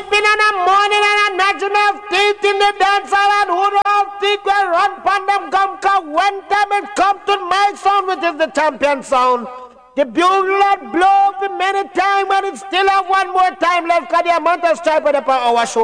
sleeping in the morning and a national teeth in the dance hall and who don't think will run pan them come when time it come to my sound, which is the champion sound. The bugle blow for many times, but it still have one more time left because the amount of stripe on our show.